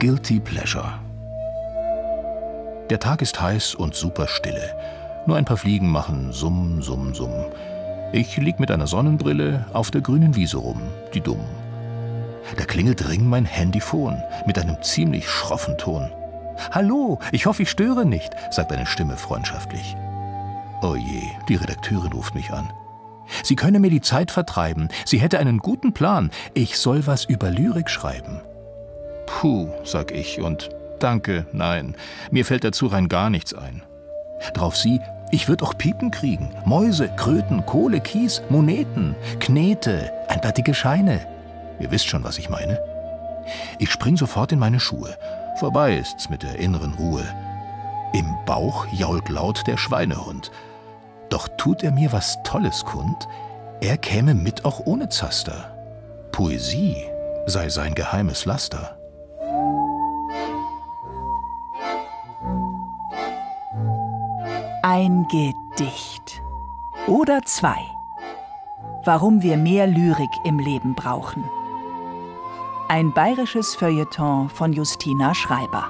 Guilty Pleasure. Der Tag ist heiß und super stille. Nur ein paar Fliegen machen Summ, Summ, Summ. Ich lieg mit einer Sonnenbrille auf der grünen Wiese rum, die dumm. Da klingelt Ring mein Handyphon mit einem ziemlich schroffen Ton. »Hallo, ich hoffe, ich störe nicht«, sagt eine Stimme freundschaftlich. Oh je, die Redakteurin ruft mich an. Sie könne mir die Zeit vertreiben, sie hätte einen guten Plan, ich soll was über Lyrik schreiben. Puh, sag ich und danke, nein, mir fällt dazu rein gar nichts ein. Drauf sie, ich würd auch Piepen kriegen, Mäuse, Kröten, Kohle, Kies, Moneten, Knete, ein paar dicke Scheine. Ihr wisst schon, was ich meine. Ich spring sofort in meine Schuhe. Vorbei ist's mit der inneren Ruhe. Im Bauch jault laut der Schweinehund. Doch tut er mir was Tolles kund, er käme mit auch ohne Zaster. Poesie sei sein geheimes Laster. Ein Gedicht. Oder zwei. Warum wir mehr Lyrik im Leben brauchen. Ein bayerisches Feuilleton von Justina Schreiber.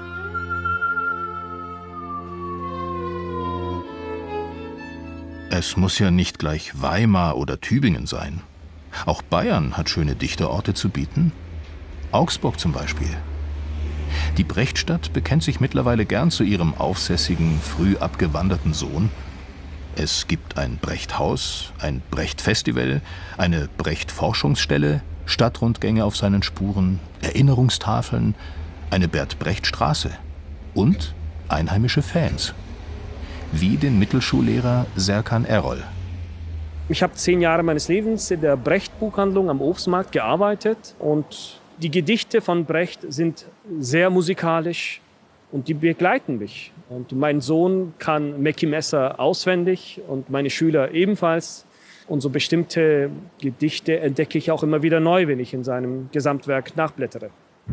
Es muss ja nicht gleich Weimar oder Tübingen sein. Auch Bayern hat schöne Dichterorte zu bieten. Augsburg zum Beispiel. Die Brechtstadt bekennt sich mittlerweile gern zu ihrem aufsässigen, früh abgewanderten Sohn. Es gibt ein Brechthaus, ein Brecht-Festival, eine Brecht-Forschungsstelle, Stadtrundgänge auf seinen Spuren, Erinnerungstafeln, eine Bert-Brecht-Straße und einheimische Fans. Wie den Mittelschullehrer Serkan Erol. Ich habe 10 Jahre meines Lebens in der Brecht-Buchhandlung am Obstmarkt gearbeitet und die Gedichte von Brecht sind sehr musikalisch und die begleiten mich. Und mein Sohn kann Mackie Messer auswendig und meine Schüler ebenfalls. Und so bestimmte Gedichte entdecke ich auch immer wieder neu, wenn ich in seinem Gesamtwerk nachblättere.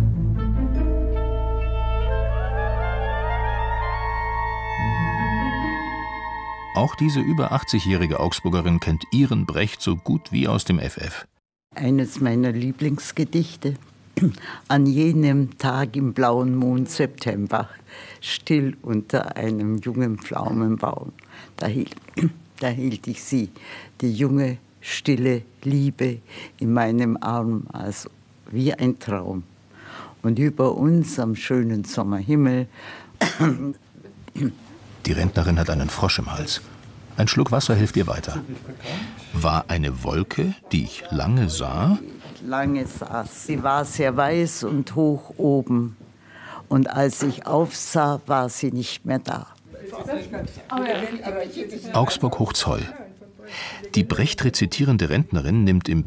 Auch diese über 80-jährige Augsburgerin kennt ihren Brecht so gut wie aus dem FF. Eines meiner Lieblingsgedichte. An jenem Tag im blauen Mond September, still unter einem jungen Pflaumenbaum. Da hielt ich sie, die junge, stille Liebe in meinem Arm, als wie ein Traum. Und über uns am schönen Sommerhimmel. Die Rentnerin hat einen Frosch im Hals. Ein Schluck Wasser hilft ihr weiter. War eine Wolke, die ich lange sah? Lange saß. Sie war sehr weiß und hoch oben. Und als ich aufsah, war sie nicht mehr da. Augsburg Hochzoll. Die Brecht rezitierende Rentnerin nimmt im